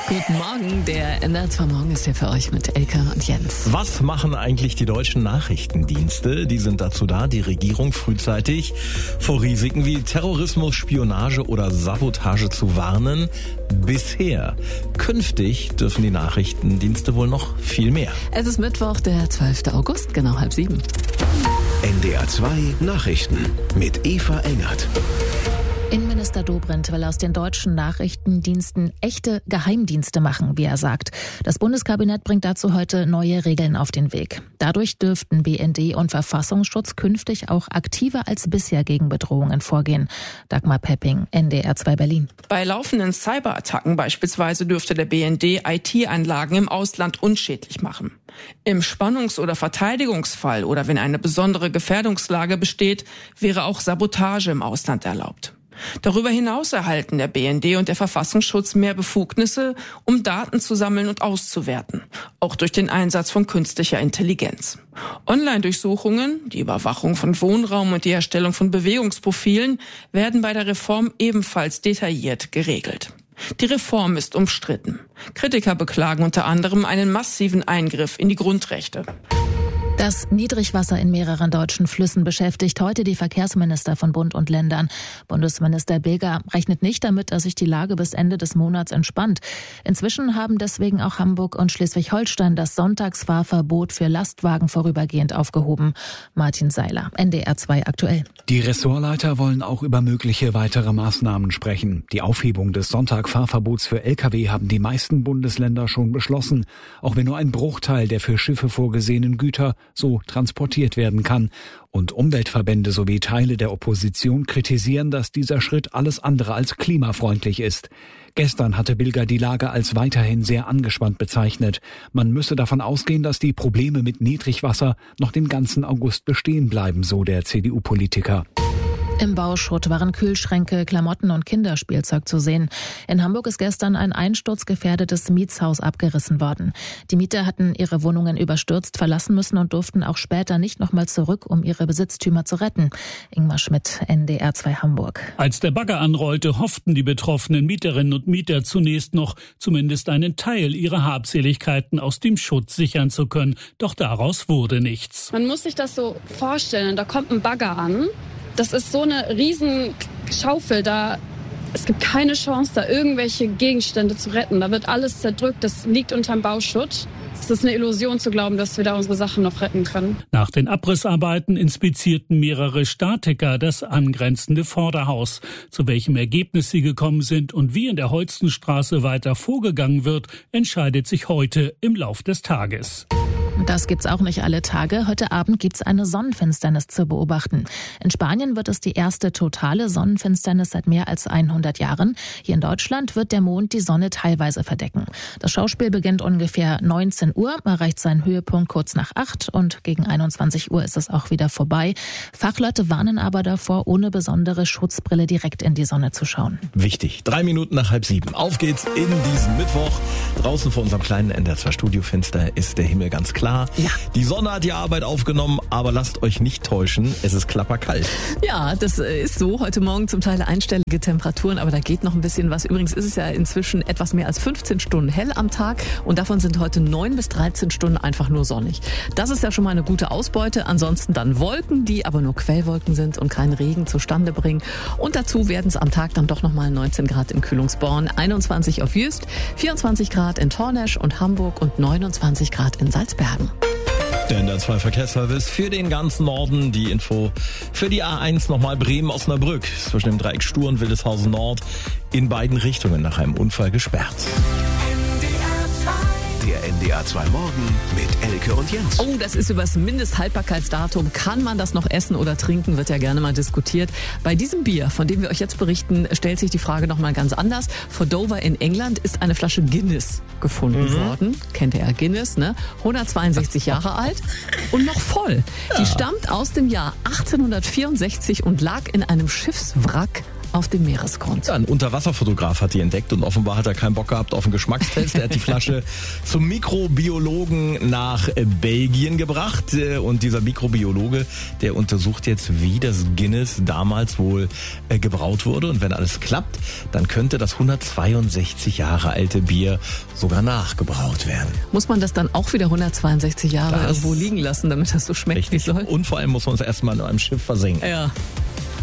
Guten Morgen, der NDR 2 Morgen ist hier für euch mit Elke und Jens. Was machen eigentlich die deutschen Nachrichtendienste? Die sind dazu da, die Regierung frühzeitig vor Risiken wie Terrorismus, Spionage oder Sabotage zu warnen. Bisher. Künftig dürfen die Nachrichtendienste wohl noch viel mehr. Es ist Mittwoch, der 12. August, genau 6:30. NDR 2 Nachrichten mit Eva Engert. Innenminister Dobrindt will aus den deutschen Nachrichtendiensten echte Geheimdienste machen, wie er sagt. Das Bundeskabinett bringt dazu heute neue Regeln auf den Weg. Dadurch dürften BND und Verfassungsschutz künftig auch aktiver als bisher gegen Bedrohungen vorgehen. Dagmar Pepping, NDR 2 Berlin. Bei laufenden Cyberattacken beispielsweise dürfte der BND IT-Anlagen im Ausland unschädlich machen. Im Spannungs- oder Verteidigungsfall oder wenn eine besondere Gefährdungslage besteht, wäre auch Sabotage im Ausland erlaubt. Darüber hinaus erhalten der BND und der Verfassungsschutz mehr Befugnisse, um Daten zu sammeln und auszuwerten, auch durch den Einsatz von künstlicher Intelligenz. Online-Durchsuchungen, die Überwachung von Wohnraum und die Erstellung von Bewegungsprofilen werden bei der Reform ebenfalls detailliert geregelt. Die Reform ist umstritten. Kritiker beklagen unter anderem einen massiven Eingriff in die Grundrechte. Das Niedrigwasser in mehreren deutschen Flüssen beschäftigt heute die Verkehrsminister von Bund und Ländern. Bundesminister Bilger rechnet nicht damit, dass sich die Lage bis Ende des Monats entspannt. Inzwischen haben deswegen auch Hamburg und Schleswig-Holstein das Sonntagsfahrverbot für Lastwagen vorübergehend aufgehoben. Martin Seiler, NDR 2 aktuell. Die Ressortleiter wollen auch über mögliche weitere Maßnahmen sprechen. Die Aufhebung des Sonntagfahrverbots für Lkw haben die meisten Bundesländer schon beschlossen, auch wenn nur ein Bruchteil der für Schiffe vorgesehenen Güter so transportiert werden kann. Und Umweltverbände sowie Teile der Opposition kritisieren, dass dieser Schritt alles andere als klimafreundlich ist. Gestern hatte Bilger die Lage als weiterhin sehr angespannt bezeichnet. Man müsse davon ausgehen, dass die Probleme mit Niedrigwasser noch den ganzen August bestehen bleiben, so der CDU-Politiker. Im Bauschutt waren Kühlschränke, Klamotten und Kinderspielzeug zu sehen. In Hamburg ist gestern ein einsturzgefährdetes Mietshaus abgerissen worden. Die Mieter hatten ihre Wohnungen überstürzt verlassen müssen und durften auch später nicht nochmal zurück, um ihre Besitztümer zu retten. Ingmar Schmidt, NDR 2 Hamburg. Als der Bagger anrollte, hofften die betroffenen Mieterinnen und Mieter zunächst noch, zumindest einen Teil ihrer Habseligkeiten aus dem Schutt sichern zu können. Doch daraus wurde nichts. Man muss sich das so vorstellen, da kommt ein Bagger an. Das ist so eine riesen Schaufel da. Es gibt keine Chance, da irgendwelche Gegenstände zu retten. Da wird alles zerdrückt. Das liegt unterm Bauschutt. Es ist eine Illusion zu glauben, dass wir da unsere Sachen noch retten können. Nach den Abrissarbeiten inspizierten mehrere Statiker das angrenzende Vorderhaus. Zu welchem Ergebnis sie gekommen sind und wie in der Holstenstraße weiter vorgegangen wird, entscheidet sich heute im Lauf des Tages. Das gibt's auch nicht alle Tage. Heute Abend gibt's eine Sonnenfinsternis zu beobachten. In Spanien wird es die erste totale Sonnenfinsternis seit mehr als 100 Jahren. Hier in Deutschland wird der Mond die Sonne teilweise verdecken. Das Schauspiel beginnt ungefähr 19 Uhr, erreicht seinen Höhepunkt kurz nach 8 und gegen 21 Uhr ist es auch wieder vorbei. Fachleute warnen aber davor, ohne besondere Schutzbrille direkt in die Sonne zu schauen. Wichtig, 3 Minuten nach 6:30. Auf geht's in diesen Mittwoch. Draußen vor unserem kleinen NDR 2 Studiofenster ist der Himmel ganz klar. Ja. Die Sonne hat die Arbeit aufgenommen, aber lasst euch nicht täuschen, es ist klapperkalt. Ja, das ist so. Heute Morgen zum Teil einstellige Temperaturen, aber da geht noch ein bisschen was. Übrigens ist es ja inzwischen etwas mehr als 15 Stunden hell am Tag und davon sind heute 9 bis 13 Stunden einfach nur sonnig. Das ist ja schon mal eine gute Ausbeute. Ansonsten dann Wolken, die aber nur Quellwolken sind und keinen Regen zustande bringen. Und dazu werden es am Tag dann doch nochmal 19 Grad in Kühlungsborn, 21 auf Jüst, 24 Grad in Tornesch und Hamburg und 29 Grad in Salzbergen. Der NDR 2 Verkehrsservice für den ganzen Norden. Die Info für die A1 nochmal Bremen-Osnabrück. Zwischen dem Dreieck Stur und Wildeshausen Nord in beiden Richtungen nach einem Unfall gesperrt. Der NDR 2 Morgen mit Elke und Jens. Oh, das ist übers Mindesthaltbarkeitsdatum. Kann man das noch essen oder trinken? Wird ja gerne mal diskutiert. Bei diesem Bier, von dem wir euch jetzt berichten, stellt sich die Frage nochmal ganz anders. Vor Dover in England ist eine Flasche Guinness gefunden worden. Kennt ihr ja Guinness, ne? 162 Jahre alt und noch voll. Die stammt aus dem Jahr 1864 und lag in einem Schiffswrack auf dem Meeresgrund. Ja, ein Unterwasserfotograf hat die entdeckt und offenbar hat er keinen Bock gehabt auf einen Geschmackstest. Er hat die Flasche zum Mikrobiologen nach Belgien gebracht und dieser Mikrobiologe, der untersucht jetzt, wie das Guinness damals wohl gebraut wurde und wenn alles klappt, dann könnte das 162 Jahre alte Bier sogar nachgebraut werden. Muss man das dann auch wieder 162 Jahre Das irgendwo liegen lassen, damit das so schmeckt, wie es soll? Und vor allem muss man es erstmal in einem Schiff versenken. Ja.